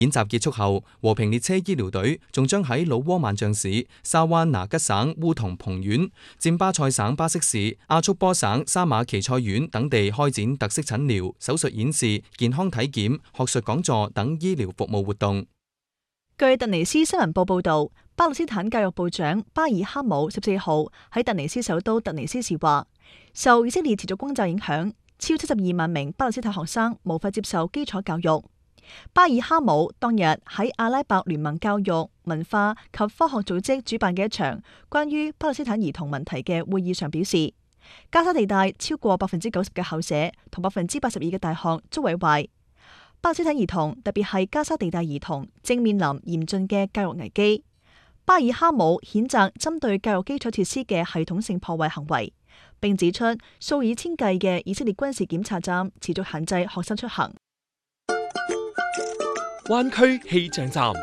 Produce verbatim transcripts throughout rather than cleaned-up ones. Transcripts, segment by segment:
演習結束後，和平列車醫療隊仲將喺老撾萬象市、沙灣拿吉省烏同蓬縣、占巴塞省巴適市、阿速波省沙馬奇塞縣等地開展特色診療、手術演示、健康體檢、學術講座等醫療服務活動。 據突尼斯新聞報報道，巴勒斯坦教育部長巴爾哈姆十四號喺突尼斯首都突尼斯時話，受以色列持續轟炸影響，超七十二萬名巴勒斯坦學生無法接受基礎教育。巴爾哈姆當日喺阿拉伯聯盟教育、文化及科學組織主辦嘅一場關於巴勒斯坦兒童問題嘅會議上表示，加沙地帶超過百分之九十嘅校舍同百分之八十二嘅大學遭毀壞，巴勒斯坦兒童特別係加沙地帶兒童正面臨嚴峻嘅教育危機。巴爾哈姆譴責針對教育基礎設施嘅系統性破壞行為，並指出數以千計嘅以色列軍事檢查站持續限制學生出行。 灣區氣象站，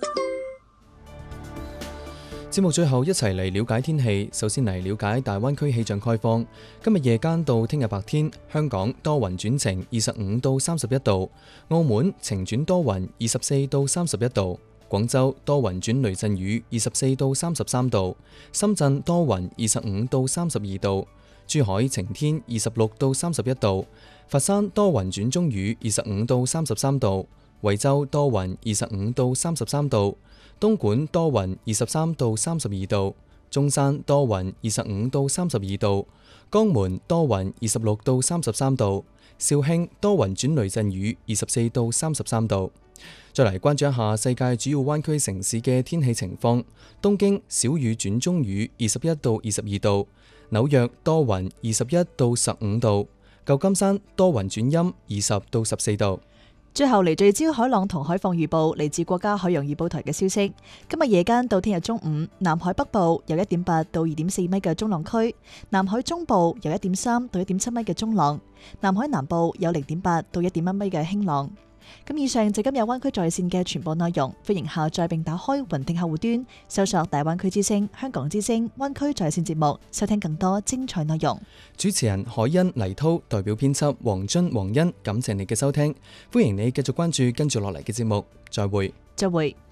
節目最後一齊嚟了解天氣。首先嚟了解大灣區氣象概況。今日夜間到聽日白天，香港多雲轉晴，二十五到三十一度；澳門晴轉多雲，二十四到三十一度；廣州多雲轉雷陣雨，二十四到三十三度；深圳多雲，二十五到三十二度；珠海晴天，二十六到三十一度；佛山多雲轉中雨，二十五到三十三度。惠州多雲，二十五到三十三度；東莞多雲，二十三到三十二度；中山多雲，二十五到三十二度；江門多雲，二十六到三十三度；肇慶多雲轉雷陣雨，二十四到三十三度。再嚟關注一下世界主要灣區城市嘅天氣情況：東京小雨轉中雨，二十一到二十二度；紐約多雲，二十一到十五度；舊金山多雲轉陰，二十到十四度。 最後嚟聚焦海浪同海況預報，嚟自國家海洋預報台嘅消息。今日夜間到聽日中午，南海北部有一點八到二點四米嘅中浪區，南海中部有一點三到一點七米嘅中浪，南海南部有零點八到一點一米嘅輕浪。咁以上就今日灣區在線嘅全部內容，歡迎下載並打開雲聽客戶端，搜索大灣區之聲、香港之聲、灣區在線節目，收聽更多精彩內容。 主持人海欣、黎濤，代表編輯黃津、黃欣，感謝你嘅收聽，歡迎你繼續關注跟住落嚟嘅節目，再會。 再會。